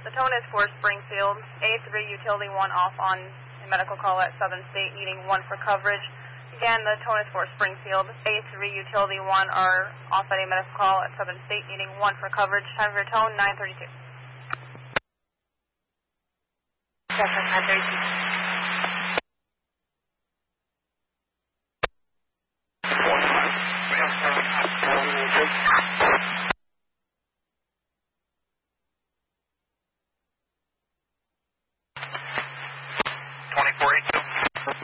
The tone is for Springfield. A3 Utility 1 off on a medical call at Southern State, needing 1 for coverage. Again, the tone is for Springfield. A3 Utility 1 are off at a medical call at Southern State, needing 1 for coverage. Time for your tone, 9:32. Southern 9:32.